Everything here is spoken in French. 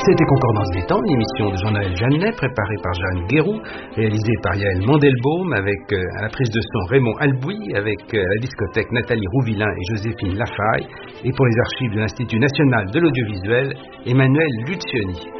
C'était Concordance des temps, une émission de Jean-Noël Jeannet, préparée par Jeanne Guéroux, réalisée par Yaël Mandelbaum, avec à la prise de son Raymond Albouy, avec à la discothèque Nathalie Rouvillain et Joséphine Lafaille, et pour les archives de l'Institut national de l'audiovisuel, Emmanuel Lucioni.